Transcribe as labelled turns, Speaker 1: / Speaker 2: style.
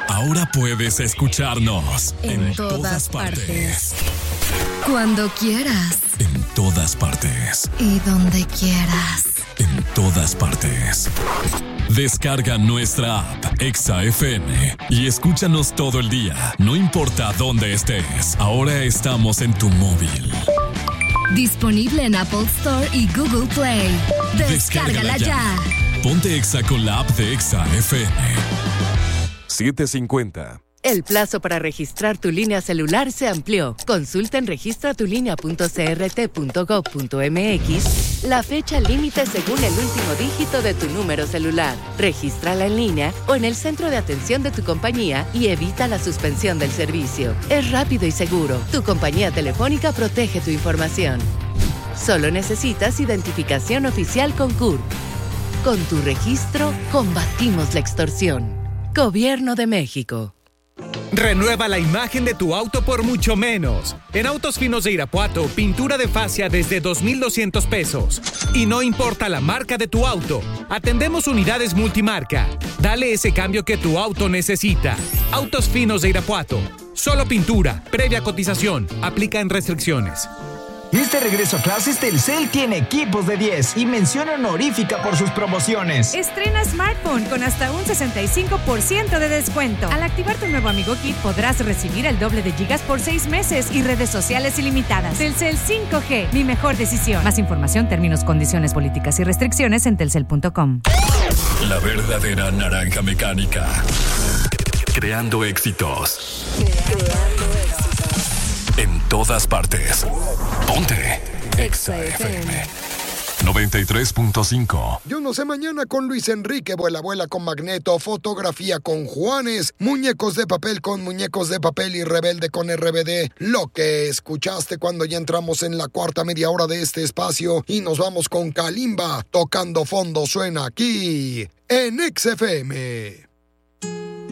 Speaker 1: Ahora puedes escucharnos
Speaker 2: en todas partes. Cuando quieras.
Speaker 1: En todas partes.
Speaker 2: Y donde quieras.
Speaker 1: En todas partes. Descarga nuestra app Exa FM y escúchanos todo el día, no importa dónde estés. Ahora estamos en tu móvil.
Speaker 2: Disponible en Apple Store y Google Play. Descárgala ya.
Speaker 1: Ponte Exa con la app de Exa FM.
Speaker 3: 7:50.
Speaker 4: El plazo para registrar tu línea celular se amplió. Consulta en registratulinea.crt.gov.mx la fecha límite según el último dígito de tu número celular. Regístrala en línea o en el centro de atención de tu compañía y evita la suspensión del servicio. Es rápido y seguro. Tu compañía telefónica protege tu información. Solo necesitas identificación oficial con CURP. Con tu registro, combatimos la extorsión. Gobierno de México.
Speaker 5: Renueva la imagen de tu auto por mucho menos. En Autos Finos de Irapuato, pintura de fascia desde 2,200 pesos. Y no importa la marca de tu auto, atendemos unidades multimarca. Dale ese cambio que tu auto necesita. Autos Finos de Irapuato. Solo pintura, previa cotización. Aplican restricciones.
Speaker 6: Este regreso a clases, Telcel tiene equipos de 10 y mención honorífica por sus promociones.
Speaker 7: Estrena smartphone con hasta un 65% de descuento. Al activar tu nuevo Amigo Kit podrás recibir el doble de gigas por 6 meses y redes sociales ilimitadas. Telcel 5G, mi mejor decisión. Más información, términos, condiciones, políticas y restricciones en telcel.com.
Speaker 1: La verdadera naranja mecánica. Creando éxitos. En todas partes. Ponte Exa FM 93.5.
Speaker 8: Yo no sé mañana con Luis Enrique, vuela con Magneto, fotografía con Juanes, muñecos de papel con muñecos de papel y rebelde con RBD. Lo que escuchaste cuando ya entramos en la cuarta media hora de este espacio y nos vamos con Kalimba, tocando fondo suena aquí en Exa FM.